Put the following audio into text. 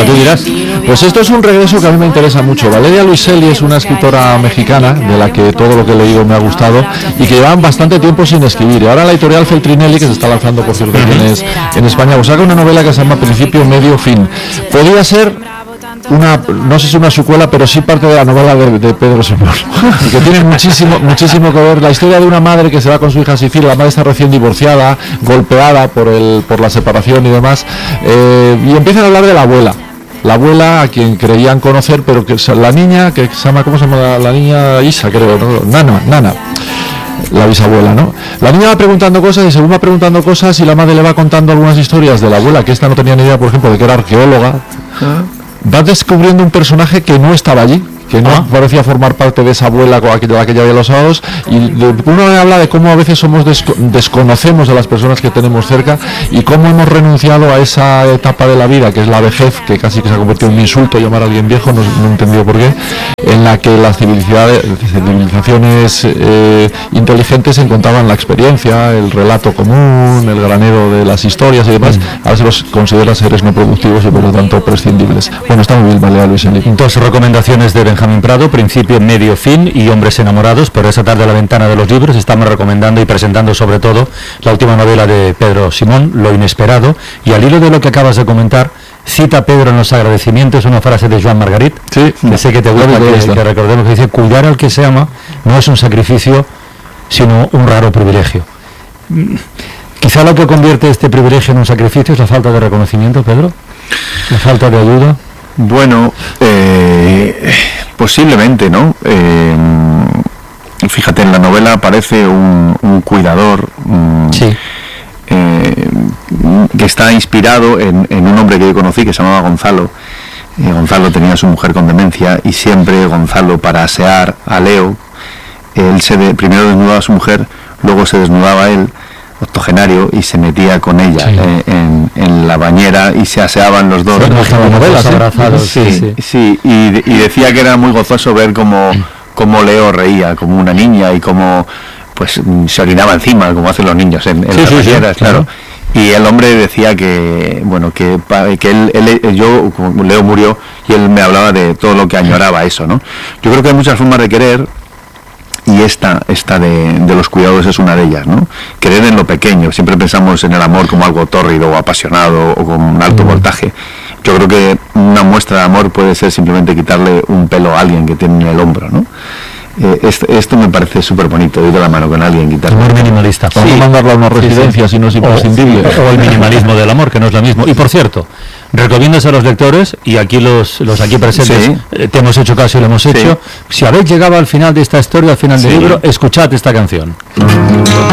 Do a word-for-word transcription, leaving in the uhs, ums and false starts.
Tú dirás. Pues esto es un regreso que a mí me interesa mucho. Valeria Luiselli es una escritora mexicana de la que todo lo que he leído me ha gustado y que llevan bastante tiempo sin escribir. Y ahora la editorial Feltrinelli, que se está lanzando por cierto tienes en España, pues saca una novela que se llama Principio, Medio, Fin. Podría ser una, no sé si una secuela, pero sí parte de la novela de, de Pedro Simón, que tiene muchísimo muchísimo que ver. La historia de una madre que se va con su hija a Sicilia. La madre está recién divorciada, golpeada por el por la separación y demás, eh, y empiezan a hablar de la abuela. La abuela a quien creían conocer, pero que la niña, que se llama, ¿cómo se llama la, la niña? Isa, creo, ¿no? Nana, Nana. La bisabuela, ¿no? La niña va preguntando cosas y según va preguntando cosas y la madre le va contando algunas historias de la abuela, que esta no tenía ni idea, por ejemplo, de que era arqueóloga, va descubriendo un personaje que no estaba allí, que no ah. parecía formar parte de esa abuela con aquella, aquella de los sábados, y de, uno habla de cómo a veces somos desco, desconocemos a las personas que tenemos cerca y cómo hemos renunciado a esa etapa de la vida que es la vejez, que casi que se ha convertido en un insulto llamar a alguien viejo, no, no he entendido por qué, en la que las civilizaciones, civilizaciones eh, inteligentes encontraban la experiencia, el relato común, el granero de las historias y demás. Mm. Ahora se los considera seres no productivos y por lo tanto prescindibles. Bueno, está muy bien, Valeria Luiselli. Dos recomendaciones de Benjamín Prado, Principio, Medio, Fin y Hombres enamorados. Por esa tarde a la ventana de los libros estamos recomendando y presentando sobre todo la última novela de Pedro Simón, Lo inesperado, y al hilo de lo que acabas de comentar, cita Pedro en los agradecimientos una frase de Joan Margarit, sí, que sé que te gusta, que, que recordemos, que dice: cuidar al que se ama no es un sacrificio sino un raro privilegio. Quizá lo que convierte este privilegio en un sacrificio es la falta de reconocimiento, Pedro, la falta de ayuda. Bueno, eh, posiblemente, ¿no? Eh, fíjate, en la novela aparece un, un cuidador um, sí. eh, que está inspirado en, en un hombre que yo conocí que se llamaba Gonzalo. Eh, Gonzalo tenía a su mujer con demencia y siempre Gonzalo, para asear a Leo, él se de, primero desnudaba a su mujer, luego se desnudaba él, octogenario, y se metía con ella sí. eh, en, en la bañera y se aseaban los dos. Bueno, los novelas, abrazados, sí, sí, sí, sí. Y, y decía que era muy gozoso ver cómo, cómo Leo reía como una niña y cómo pues se orinaba encima, como hacen los niños en, en sí, las sí, bañeras, sí, claro. claro. Y el hombre decía que, bueno, que, que él, él, yo, Leo murió y él me hablaba de todo lo que añoraba eso, ¿no? Yo creo que hay muchas formas de querer. Y esta, esta de, de los cuidados es una de ellas, ¿no? Querer en lo pequeño. Siempre pensamos en el amor como algo tórrido o apasionado o con un alto voltaje. Yo creo que una muestra de amor puede ser simplemente quitarle un pelo a alguien que tiene en el hombro, ¿no? Eh, esto, esto me parece súper bonito, ir de la mano con alguien, quitarle. Amor minimalista. Sí. No mandarlo a una residencia, sí, sí. si no es imprescindible. O, o el minimalismo del amor, que no es lo mismo. Y por cierto, recomiendas a los lectores, y aquí los, los aquí presentes sí. eh, te hemos hecho caso y lo hemos hecho, sí. si habéis llegado al final de esta historia, al final sí. del libro, escuchad esta canción.